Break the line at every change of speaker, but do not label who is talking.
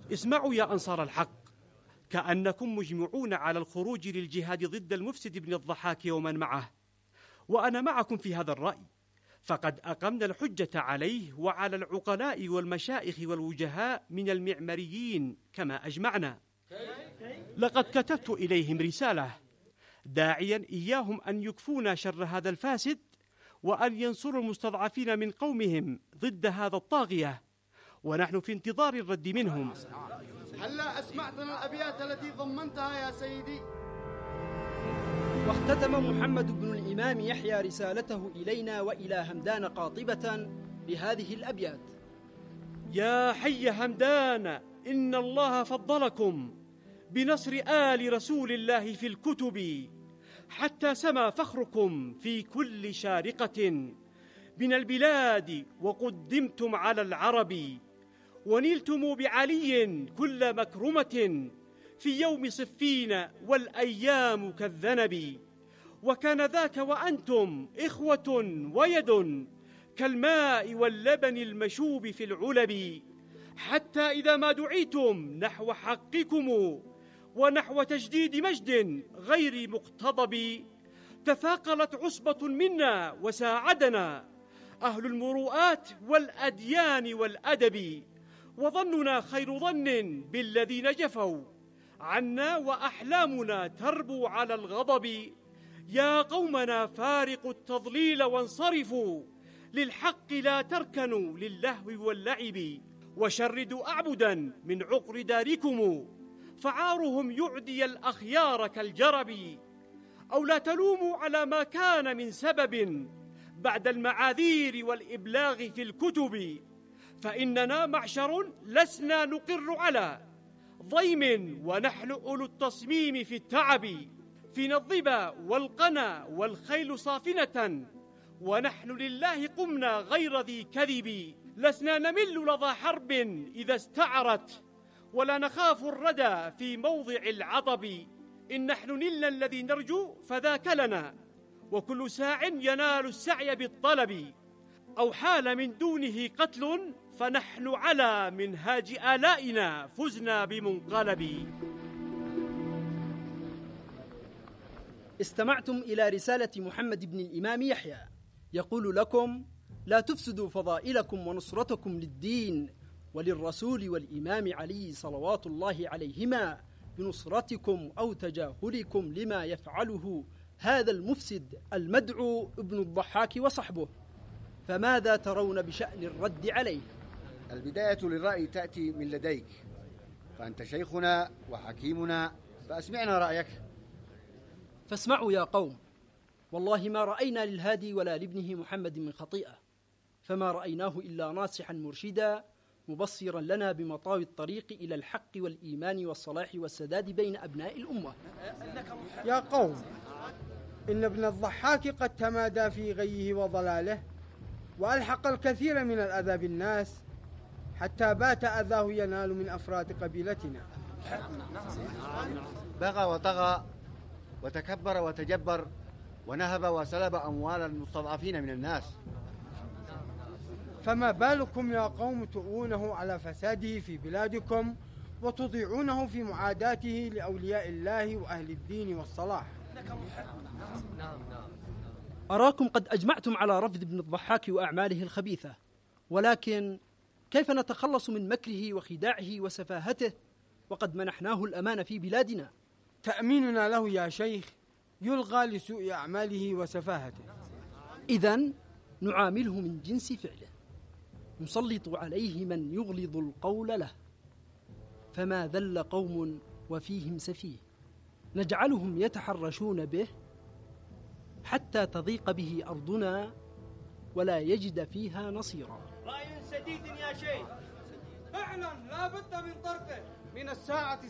اسمعوا يا أنصار الحق، كأنكم مجمعون على الخروج للجهاد ضد المفسد بن الضحاك ومن معه، وأنا معكم في هذا الرأي، فقد أقمنا الحجة عليه وعلى العقلاء والمشائخ والوجهاء من المعماريين كما أجمعنا. لقد كتبت إليهم رسالة داعيا إياهم أن يكفونا شر هذا الفاسد، وأن ينصروا المستضعفين من قومهم ضد هذا الطاغية، ونحن في انتظار الرد منهم.
هلا أسمعتنا الأبيات التي ضمنتها يا سيدي؟
واختتم محمد بن الإمام يحيى رسالته إلينا وإلى همدان قاطبة بهذه الأبيات:
يا حي همدان، إن الله فضلكم بنصر آل رسول الله في الكتب، حتى سما فخركم في كل شارقة من البلاد، وقدمتم على العرب، ونلتم بعلي كل مكرمة في يوم صفين والأيام كالذنب. وكان ذاك وأنتم إخوة ويد كالماء واللبن المشوب في العلب، حتى إذا ما دعيتم نحو حقكم ونحو تجديد مجد غير مقتضب، تثاقلت عصبة منا وساعدنا أهل المروءات والأديان والأدب، وظننا خير ظن بالذين جفوا عنا، وأحلامنا تربو على الغضب. يا قومنا فارقوا التضليل وانصرفوا للحق، لا تركنوا للهو واللعب، وشردوا أعبدا من عقر داركم، فعارهم يعدي الأخيار كالجرب. أو لا تلوموا على ما كان من سبب بعد المعاذير والإبلاغ في الكتب، فإننا معشر لسنا نقر على ضيم، ونحن أولو التصميم في التعب، فينا الظبا والقنا والخيل صافنة، ونحن لله قمنا غير ذي كذب. لسنا نمل لظى حرب إذا استعرت، ولا نخاف الردى في موضع العضب. إن نحن نلنا الذي نرجو فذاك لنا، وكل ساع ينال السعي بالطلب. أو حال من دونه قتل فنحن على منهاج آلائنا فزنا بمنقلب.
استمعتم إلى رسالة محمد بن الإمام يحيى يقول لكم: لا تفسدوا فضائلكم ونصرتكم للدين وللرسول والإمام علي صلوات الله عليهما بنصرتكم أو تجاهلكم لما يفعله هذا المفسد المدعو ابن الضحاك وصحبه، فماذا ترون بشأن الرد عليه؟
البداية للرأي تأتي من لديك، فأنت شيخنا وحكيمنا، فأسمعنا رأيك.
فاسمعوا يا قوم، والله ما رأينا للهادي ولا لابنه محمد من خطيئة، فما رأيناه إلا ناصحا مرشدا مبصرا لنا بمطاوي الطريق إلى الحق والإيمان والصلاح والسداد بين أبناء الأمة.
يا قوم، إن ابن الضحاك قد تمادى في غيه وضلاله، وألحق الكثير من الأذى بالناس، حتى بات أذاه ينال من أفراد قبيلتنا.
بغى وطغى وتكبر وتجبر، ونهب وسلب أموال المستضعفين من الناس،
فما بالكم يا قوم تؤونه على فساده في بلادكم، وتضيعونه في معاداته لأولياء الله وأهل الدين والصلاح.
أراكم قد أجمعتم على رفض ابن الضحاك وأعماله الخبيثة، ولكن كيف نتخلص من مكره وخداعه وسفاهته وقد منحناه الأمان في بلادنا؟
تأميننا له يا شيخ يلغى لسوء أعماله وسفاهته.
إذن نعامله من جنس فعله، نسلط عليه من يغلظ القول له، فما ذل قوم وفيهم سفيه، نجعلهم يتحرشون به حتى تضيق به أرضنا ولا يجد فيها نصيرا.
رأي سديد يا شيخ،
فعلا لا بد من طرقه. من الساعة